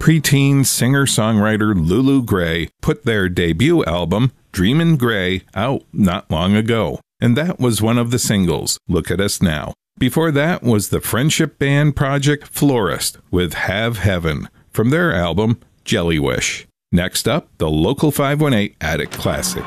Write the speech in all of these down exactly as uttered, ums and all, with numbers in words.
preteen singer-songwriter Lulu Gray put their debut album, Dreamin' Gray, out not long ago. And that was one of the singles, Look at Us Now. Before that was the friendship band project Florist with Have Heaven from their album, Jelly Wish. Next up, the Local five one eight Attic Classic.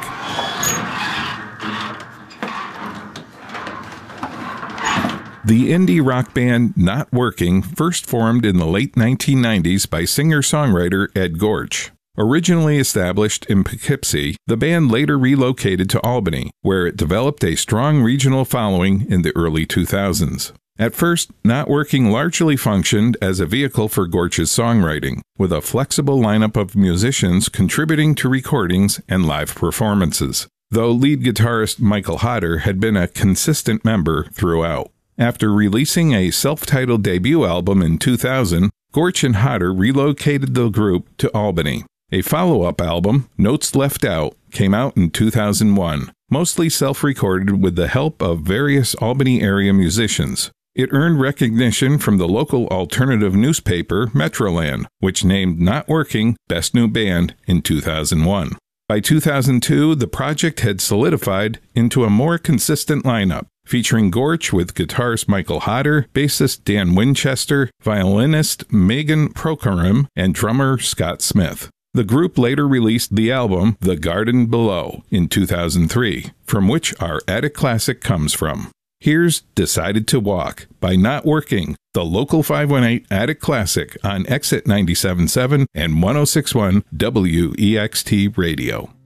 The indie rock band Not Working first formed in the late nineteen nineties by singer-songwriter Ed Gorch. Originally established in Poughkeepsie, the band later relocated to Albany, where it developed a strong regional following in the early two thousands. At first, Not Working largely functioned as a vehicle for Gorch's songwriting, with a flexible lineup of musicians contributing to recordings and live performances, though lead guitarist Michael Hodder had been a consistent member throughout. After releasing a self-titled debut album in two thousand, Gorch and Hodder relocated the group to Albany. A follow-up album, Notes Left Out, came out in two thousand one, mostly self-recorded with the help of various Albany area musicians. It earned recognition from the local alternative newspaper, Metroland, which named Not Working Best New Band in two thousand one. By two thousand two, the project had solidified into a more consistent lineup, featuring Gorch with guitarist Michael Hodder, bassist Dan Winchester, violinist Megan Procorum, and drummer Scott Smith. The group later released the album The Garden Below in two thousand three, from which our Attic Classic comes from. Here's Decided to Walk by Not Working, the Local five one eight Attic Classic on Exit ninety-seven point seven and one oh six point one W E X T Radio.